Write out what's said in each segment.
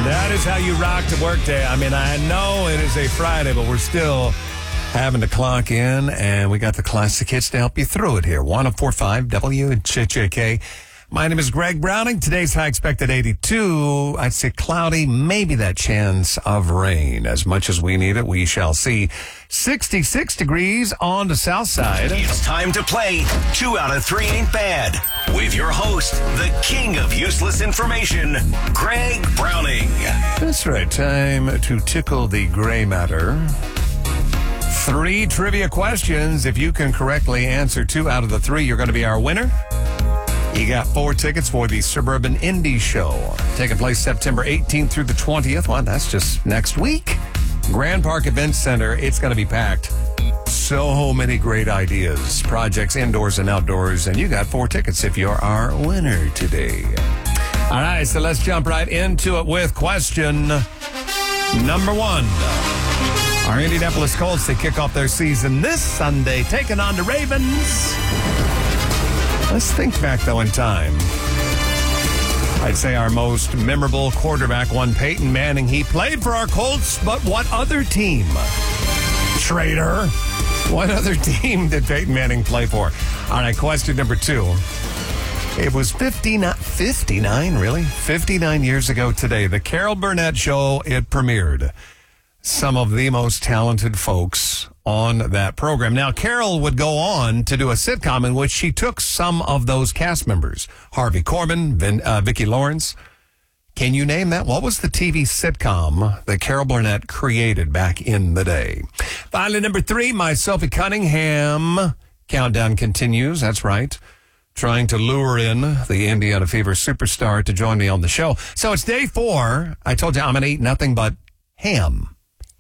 That is how you rock the workday. I mean, I know it is a Friday, but we're still having to clock in, and we got the classic hits to help you through it here. 104.5 WJJK. My name is Greg Browning. Today's high expected 82. I'd say cloudy, maybe that chance of rain. As much as we need it, we shall see. 66 degrees on the south side. It's time to play 2 out of 3 Ain't Bad with your host, the king of useless information, Greg Browning. That's right. Time to tickle the gray matter. 3 trivia questions. If you can correctly answer 2 out of the 3, you're going to be our winner. You got 4 tickets for the Suburban Indie Show, taking place September 18th through the 20th. Well, that's just next week. Grand Park Event Center, it's going to be packed. So many great ideas, projects indoors and outdoors, and you got 4 tickets if you're our winner today. All right, so let's jump right into it with question number 1. Our Indianapolis Colts, they kick off their season this Sunday, taking on the Ravens. Let's think back, though, in time. I'd say our most memorable quarterback, one Peyton Manning. He played for our Colts, but what other team? Traitor. What other team did Peyton Manning play for? All right, question number 2. It was 59 years ago today. The Carol Burnett Show, it premiered. Some of the most talented folks on that program. Now, Carol would go on to do a sitcom in which she took some of those cast members. Harvey Korman, Vicki Lawrence. Can you name that? What was the TV sitcom that Carol Burnett created back in the day? Finally, number 3, my Sophie Cunningham. Countdown continues. That's right. Trying to lure in the Indiana Fever superstar to join me on the show. So it's day 4. I told you I'm going to eat nothing but ham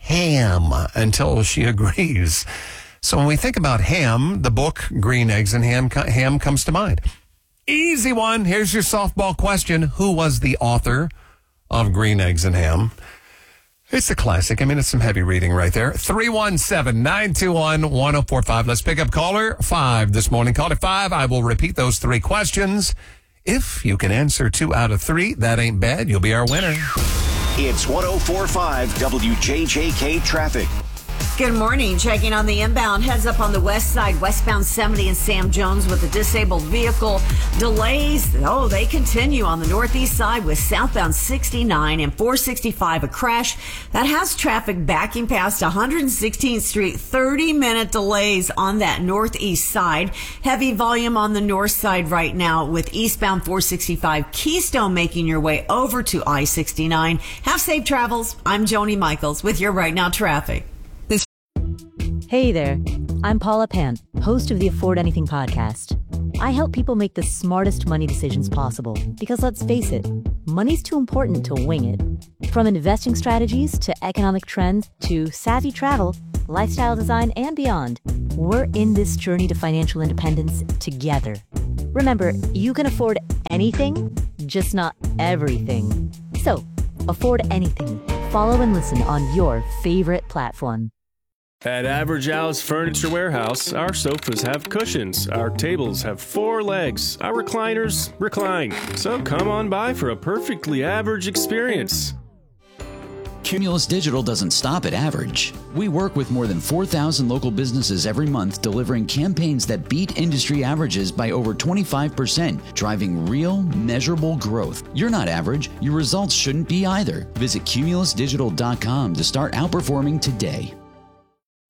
until she agrees. So when we think about ham, the book Green Eggs and Ham comes to mind. Easy one. Here's your softball question. Who was the author of Green Eggs and Ham? It's a classic. I mean, it's some heavy reading right there. 317-921-1045. Let's pick up caller 5 this morning. Caller 5, I will repeat those 3 questions. If you can answer 2 out of 3, that ain't bad. You'll be our winner. It's 104.5 WJJK traffic. Good morning. Checking on the inbound. Heads up on the west side, westbound 70 and Sam Jones with a disabled vehicle. Delays, they continue on the northeast side with southbound 69 and 465. A crash that has traffic backing past 116th Street. 30-minute delays on that northeast side. Heavy volume on the north side right now with eastbound 465 Keystone making your way over to I-69. Have safe travels. I'm Joni Michaels with your Right Now traffic. Hey there, I'm Paula Pant, host of the Afford Anything podcast. I help people make the smartest money decisions possible because let's face it, money's too important to wing it. From investing strategies to economic trends to savvy travel, lifestyle design, and beyond, we're in this journey to financial independence together. Remember, you can afford anything, just not everything. So, afford anything. Follow and listen on your favorite platform. At Average Al's Furniture Warehouse, our sofas have cushions, our tables have 4 legs, our recliners recline. So come on by for a perfectly average experience. Cumulus Digital doesn't stop at average. We work with more than 4,000 local businesses every month, delivering campaigns that beat industry averages by over 25%, driving real, measurable growth. You're not average. Your results shouldn't be either. Visit cumulusdigital.com to start outperforming today.